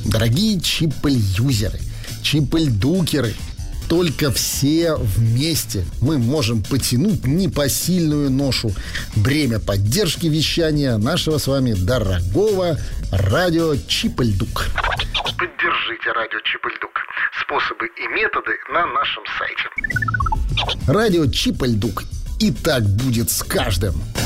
Дорогие чип-юзеры, чип-дукеры, только все вместе мы можем потянуть непосильную ношу, бремя поддержки вещания нашего с вами дорогого радио Чип-Дук. Поддержите радио Чип-Дук. Способы и методы на нашем сайте. Радио Чип-Дук. И так будет с каждым.